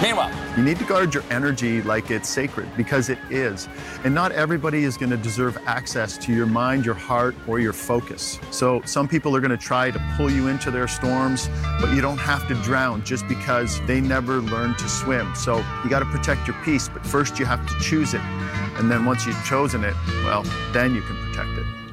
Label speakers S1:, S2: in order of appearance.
S1: Meanwhile,
S2: you need to guard your energy like it's sacred, because it is. And not everybody is going to deserve access to your mind, your heart, or your focus. So some people are going to try to pull you into their storms, but you don't have to drown just because they never learned to swim. So you got to protect your peace, but first you have to choose it. And then once you've chosen it, well, then you can protect it.